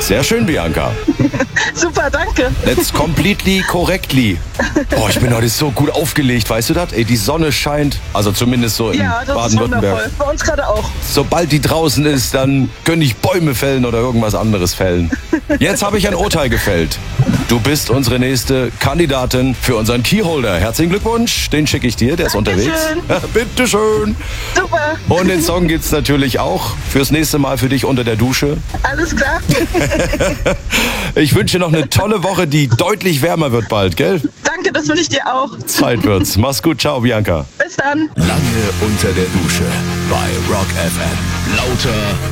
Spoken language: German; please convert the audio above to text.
Sehr schön, Bianca. Super, danke. That's completely correctly. Boah, ich bin heute so gut aufgelegt, weißt du das? Ey, die Sonne scheint, also zumindest so in Ja, das ist Baden-Württemberg. wundervoll. Bei uns gerade auch. Sobald die draußen ist, dann könnte ich Bäume fällen oder irgendwas anderes fällen. Jetzt habe ich ein Urteil gefällt. Du bist unsere nächste Kandidatin für unseren Keyholder. Herzlichen Glückwunsch, den schicke ich dir, der ist unterwegs. Bitteschön. Super, Und den Song gibt's natürlich auch fürs nächste Mal für dich unter der Dusche. alles klar. Ich wünsche dir noch eine tolle Woche, die deutlich wärmer wird bald, gell? Danke, das wünsche ich dir auch. Zeit wird's. Mach's gut, ciao, Bianca. Bis dann. Lange unter der Dusche bei Rock FM. Lauter